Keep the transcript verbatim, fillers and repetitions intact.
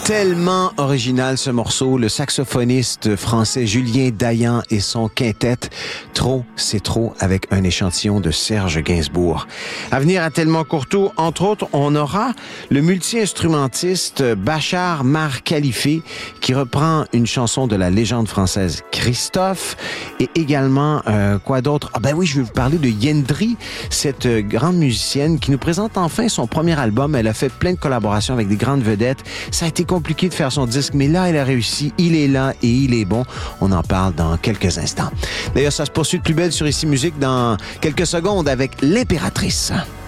Tellement original ce morceau, le saxophoniste français Julien Dayan et son quintet Trop, c'est trop, avec un échantillon de Serge Gainsbourg. À venir à Tellement Courtois, entre autres, on aura le multi-instrumentiste Bachar Mar Khalifi qui reprend une chanson de la légende française Christophe et également, euh, quoi d'autre? Ah ben oui, je vais vous parler de Yendri, cette grande musicienne qui nous présente enfin son premier album. Elle a fait plein de collaborations avec des grandes vedettes. Ça a été compliqué de faire son disque, mais là, elle a réussi. Il est là et il est bon. On en parle dans quelques instants. D'ailleurs, ça se poursuit de plus belle sur Ici Musique dans quelques secondes avec l'Impératrice.